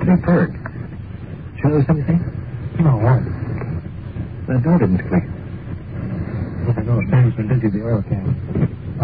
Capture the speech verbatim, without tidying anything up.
Pretty purred. Sure there was something? No, what? The door didn't click. I know Sam's been busy at the oil can.